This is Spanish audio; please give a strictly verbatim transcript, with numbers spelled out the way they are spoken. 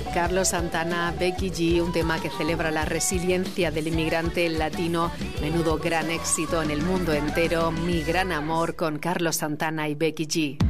Carlos Santana, Becky G, un tema que celebra la resiliencia del inmigrante latino. Menudo gran éxito en el mundo entero. Mi gran amor con Carlos Santana y Becky G.